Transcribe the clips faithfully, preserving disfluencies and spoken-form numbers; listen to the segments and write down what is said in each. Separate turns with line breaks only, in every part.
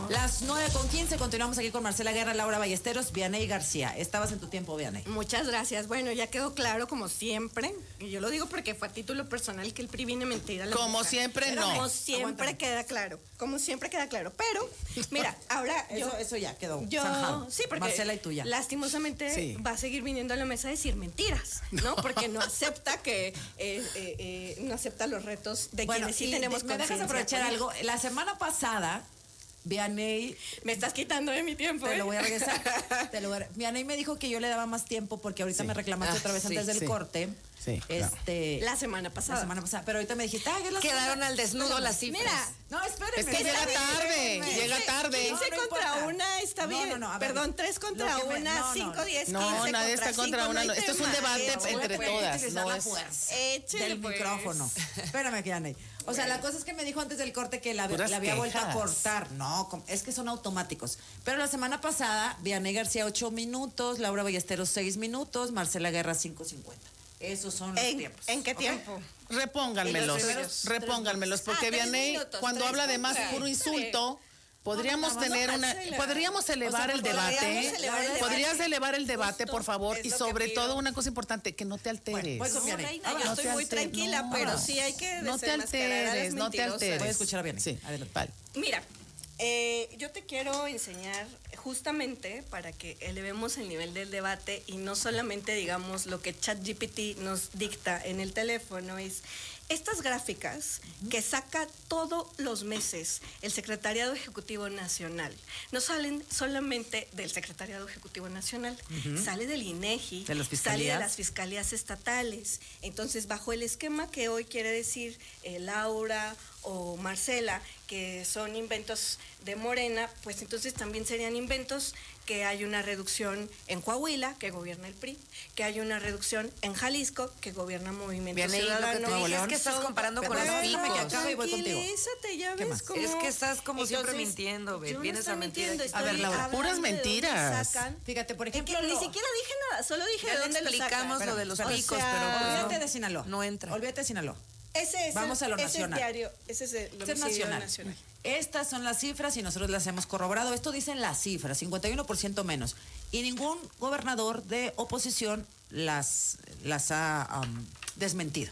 Las nueve con quince, continuamos aquí con Marcela Guerra, Laura Ballesteros, Vianey García. Estabas en tu tiempo, Vianey.
Muchas gracias. Bueno, ya quedó claro, como siempre, y yo lo digo porque fue a título personal que el P R I viene mentira.
Como mujer. siempre,
Pero
no.
Como siempre Aguántame. queda claro. Como siempre queda claro. Pero, mira, ahora
yo.
Eso,
eso ya quedó.
Yo,
zanjado.
sí, porque.
Marcela y tuya.
Lastimosamente sí. va a seguir viniendo a la mesa a decir mentiras, ¿no? Porque no acepta que. Eh, eh, eh, no acepta los retos de bueno, quienes sí tenemos
¿Me dejas aprovechar algo? La semana pasada. Vianey,
me estás quitando de mi tiempo.
Te
¿eh?
lo voy a regresar. te lo voy a... Vianey me dijo que yo le daba más tiempo porque ahorita sí. me reclamaste ah, otra vez sí, antes del sí. corte.
Sí,
este,
claro. La semana pasada.
La semana pasada. Pero ahorita me dijiste, ah, es la
quedaron
semana.
al desnudo las cifras.
Mira,
no, espérenme.
Es que llega tarde,
quince,
llega tarde.
quince no, no contra importa. una está bien. No, no, no, ver, Perdón, tres contra una, me, no, cinco, diez,
no,
quince.
No, nadie está contra una. No. Esto es un debate
no,
entre
puede
todas.
No
la
es fuerza
del
pues. micrófono. Espérame, Vianey. O bueno. sea, la cosa es que me dijo antes del corte que la, la había quejas. vuelto a cortar. No, es que son automáticos. Pero la semana pasada, Vianey García ocho minutos, Laura Ballesteros seis minutos, Marcela Guerra cinco cincuenta. Esos son los
¿En,
tiempos.
¿En qué
¿okay?
tiempo?
Repónganmelos, repónganmelos, porque ah, Vianey, minutos, cuando habla de más puro insulto, podríamos no, tener una, podríamos elevar, o sea, el, debate, elevar el debate, podrías elevar el debate, por favor, y sobre todo una cosa importante, que no te alteres.
Bueno, pues, no, Reina, yo no estoy muy alteres, tranquila, no, pero sí hay que
no te alteres, no te alteres.
Voy a escuchar a Vianey.
Sí,
adelante.
Vale.
Mira, eh, yo te quiero enseñar justamente para que elevemos el nivel del debate y no solamente digamos lo que ChatGPT nos dicta en el teléfono, es estas gráficas uh-huh. que saca todos los meses el Secretariado Ejecutivo Nacional. No salen solamente del Secretariado Ejecutivo Nacional, uh-huh. sale del INEGI,
¿De las
sale de las fiscalías estatales. Entonces, bajo el esquema que hoy quiere decir eh, Laura o Marcela, que son inventos de Morena, pues entonces también serían inventos que hay una reducción en Coahuila, que gobierna el P R I, que hay una reducción en Jalisco, que gobierna Movimiento
Bien,
Ciudadano.
Lo que te dije es que estás comparando con los picos.
Tranquilízate, ya ves cómo...
Es que estás como entonces, siempre mintiendo, ¿ves? Vienes a mentir.
A ver, Laura, puras mentiras.
Fíjate, por ejemplo...
Que ni siquiera dije nada, solo dije
ya
de dónde
explicamos lo, lo de los
pero,
picos,
o sea,
pero...
Olvídate de Sinaloa.
No entra.
Olvídate de Sinaloa.
Ese es
Vamos
el,
a lo
ese
nacional.
Es diario, ese es el
este nacional.
nacional.
Estas son las cifras y nosotros las hemos corroborado. Esto dicen las cifras, cincuenta y uno por ciento menos. Y ningún gobernador de oposición las, las ha um, desmentido.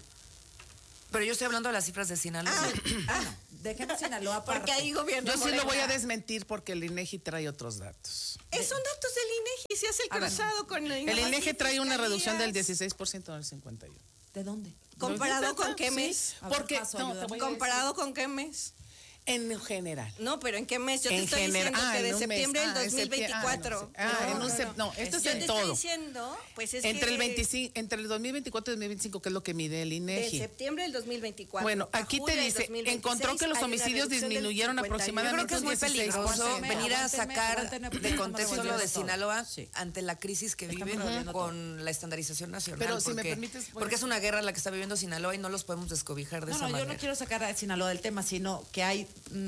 Pero yo estoy hablando de las cifras de Sinaloa.
Ah, ah no, déjenme Sinaloa aparte.
Porque ahí gobierno.
Yo sí lo voy a desmentir porque el INEGI trae otros datos.
Es son datos del INEGI, se hace el cruzado con el
INEGI. El INEGI trae una reducción del dieciséis por ciento del cincuenta y uno por ciento.
¿De dónde?
¿Comparado con qué mes?
Sí, porque,
paso,
no,
¿Comparado con qué mes?
En general.
No, pero ¿en qué mes? Yo
en
te estoy
general,
diciendo
ah,
que de septiembre
ah,
del dos mil veinticuatro.
Ah, no, ah, no, en un sep- no, esto es,
es
en
te
todo.
Estoy diciendo, pues es
entre
que
el veinticinco, entre el dos mil veinticuatro y dos mil veinticinco, que es lo que mide el INEGI.
De septiembre del dos mil veinticuatro.
Bueno, aquí te dice, encontró que los homicidios disminuyeron aproximadamente.
Yo creo que es muy peligroso venir a sacar de contexto lo de Sinaloa ante la crisis que viven con la estandarización nacional.
Pero si me permites,
porque es una guerra la que está viviendo Sinaloa y no los podemos descobijar de esa manera.
No, yo no quiero sacar a Sinaloa del tema, sino que hay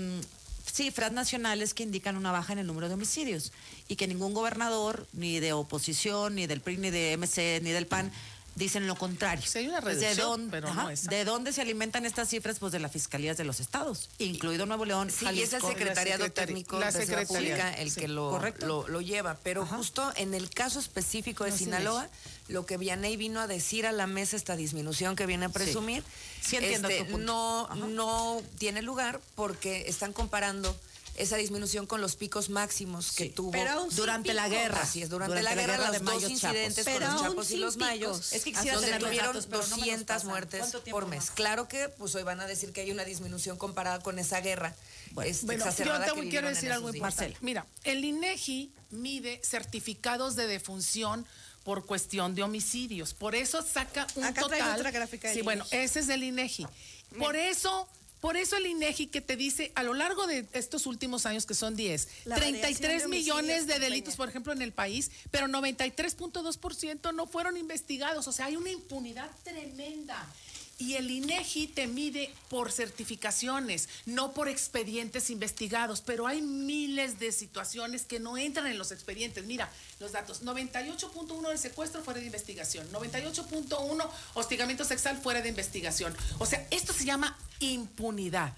cifras nacionales que indican una baja en el número de homicidios y que ningún gobernador, ni de oposición, ni del P R I, ni de M C, ni del P A N, dicen lo contrario.
Sí, hay una reducción,
¿De dónde,
pero
ajá,
no esa.
¿De dónde se alimentan estas cifras? Pues de las fiscalías de los estados, incluido Nuevo León,
sí,
Jalisco.
y es el secretariado técnico
la
de Seguridad Pública el sí, que lo, lo, lo lleva. Pero ajá. justo en el caso específico de no, Sinaloa, sí, lo que Vianey vino a decir a la mesa, esta disminución que viene a presumir,
sí. Sí, entiendo
este,
tu punto.
No, no tiene lugar porque están comparando esa disminución con los picos máximos que sí, tuvo
durante
pico.
la guerra.
Así es, durante, durante la,
la
guerra,
guerra
los dos incidentes
pero
con los Chapos y los Mayos,
es que quisiera
donde
tener
tuvieron
datos,
doscientas
no
muertes por mes. Más? Claro que pues hoy van a decir que hay una disminución comparada con esa guerra.
Bueno,
este,
bueno
exacerbada
yo te
que
quiero decir algo importante.
Marcela.
Mira, el INEGI mide certificados de defunción por cuestión de homicidios. Por eso saca un
Acá
total.
traigo otra gráfica
sí, bueno, ese es el INEGI. Por Mira. eso Por eso el INEGI que te dice, a lo largo de estos últimos años, que son diez, la treinta y tres de millones de delitos, por ejemplo, en el país, pero noventa y tres punto dos por ciento no fueron investigados. O sea, hay una impunidad tremenda. Y el INEGI te mide por certificaciones, no por expedientes investigados, pero hay miles de situaciones que no entran en los expedientes. Mira, los datos, noventa y ocho punto uno de secuestro fuera de investigación, noventa y ocho punto uno hostigamiento sexual fuera de investigación. O sea, esto se llama impunidad.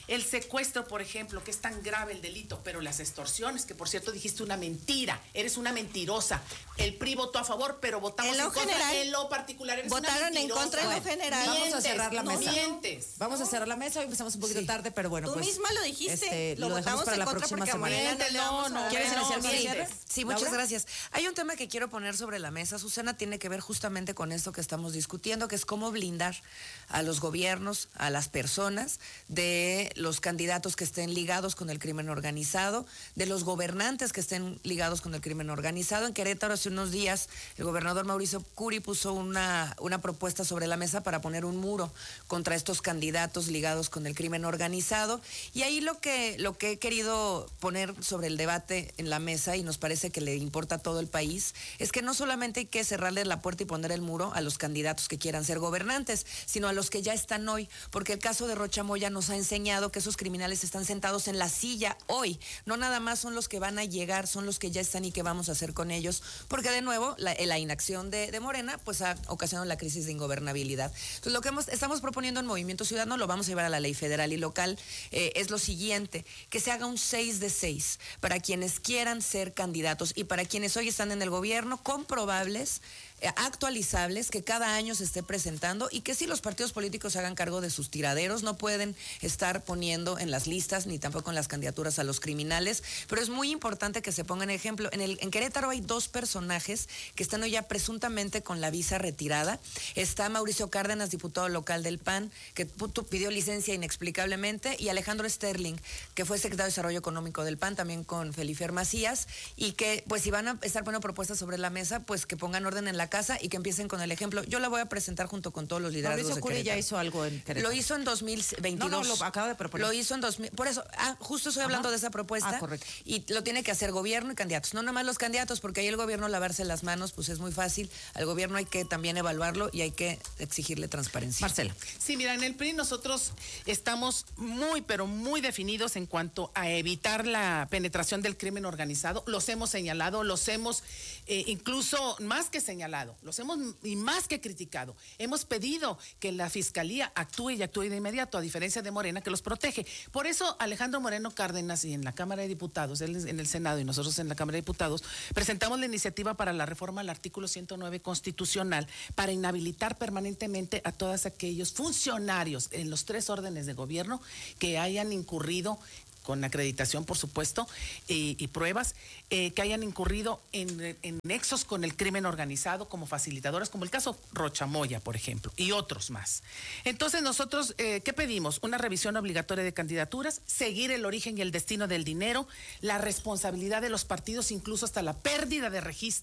El secuestro, por ejemplo, que es tan grave el delito, pero las extorsiones, que por cierto dijiste una mentira, eres una mentirosa. El P R I votó a favor, pero votamos en, en contra. General, en lo particular eres
votaron
una
en contra en lo general.
Vamos a cerrar la
no
mesa.
Mientes.
Vamos a cerrar la mesa, hoy empezamos un poquito sí. tarde, pero bueno,
tú
pues.
Tú misma lo dijiste.
Este,
lo,
lo dejamos para la próxima semana.
No, no,
¿Quieres
no,
iniciar
no,
cierre?
Sí, muchas Laura? gracias. Hay un tema que quiero poner sobre la mesa, Susana, tiene que ver justamente con esto que estamos discutiendo, que es cómo blindar a los gobiernos, a las personas, de los candidatos que estén ligados con el crimen organizado, de los gobernantes que estén ligados con el crimen organizado. En Querétaro hace unos días el gobernador Mauricio Curi puso una, una propuesta sobre la mesa para poner un muro contra estos candidatos ligados con el crimen organizado. Y ahí lo que, lo que he querido poner sobre el debate en la mesa, y nos parece que le importa a todo el país, es que no solamente hay que cerrarle la puerta y poner el muro a los candidatos que quieran ser gobernantes, sino a los que ya están hoy, porque el caso de Rocha Moya nos ha enseñado que esos criminales están sentados en la silla hoy, no nada más son los que van a llegar, son los que ya están y qué vamos a hacer con ellos, porque de nuevo la, la inacción de, de Morena pues ha ocasionado la crisis de ingobernabilidad. Entonces lo que hemos, estamos proponiendo en Movimiento Ciudadano, lo vamos a llevar a la ley federal y local, eh, es lo siguiente, que se haga un seis de seis para quienes quieran ser candidatos y para quienes hoy están en el gobierno, comprobables, actualizables, que cada año se esté presentando y que si los partidos políticos se hagan cargo de sus tiraderos, no pueden estar poniendo en las listas ni tampoco en las candidaturas a los criminales, pero es muy importante que se pongan ejemplo. En, el, en Querétaro hay dos personajes que están hoy ya presuntamente con la visa retirada. Está Mauricio Cárdenas, diputado local del P A N, que pidió licencia inexplicablemente, y Alejandro Sterling, que fue secretario de Desarrollo Económico del P A N, también con Felifer Macías, y que pues si van a estar poniendo propuestas sobre la mesa, pues que pongan orden en la casa y que empiecen con el ejemplo. Yo la voy a presentar junto con todos los liderazgos
Mauricio Curi ya hizo algo en Querétaro.
Lo hizo en dos mil veintidós.
No, no, lo acaba de proponer.
Lo hizo en dos mil, por eso, ah, justo estoy hablando Ajá. de esa propuesta.
Ah, correcto.
Y lo tiene que hacer gobierno y candidatos. No nomás los candidatos, porque ahí el gobierno lavarse las manos, pues es muy fácil. Al gobierno hay que también evaluarlo y hay que exigirle transparencia.
Marcela.
Sí, mira, en el P R I nosotros estamos muy, pero muy definidos en cuanto a evitar la penetración del crimen organizado. Los hemos señalado, los hemos eh, incluso más que señalado, los hemos y más que criticado. Hemos pedido que la Fiscalía actúe y actúe de inmediato, a diferencia de Morena, que los protege. Por eso Alejandro Moreno Cárdenas, y en la Cámara de Diputados, él en el Senado y nosotros en la Cámara de Diputados, presentamos la iniciativa para la reforma al artículo ciento nueve constitucional para inhabilitar permanentemente a todos aquellos funcionarios en los tres órdenes de gobierno que hayan incurrido, con acreditación por supuesto, y, y pruebas, eh, que hayan incurrido en, en nexos con el crimen organizado como facilitadores, como el caso Rocha Moya, por ejemplo, y otros más. Entonces nosotros, eh, ¿qué pedimos? Una revisión obligatoria de candidaturas, seguir el origen y el destino del dinero, la responsabilidad de los partidos, incluso hasta la pérdida de registro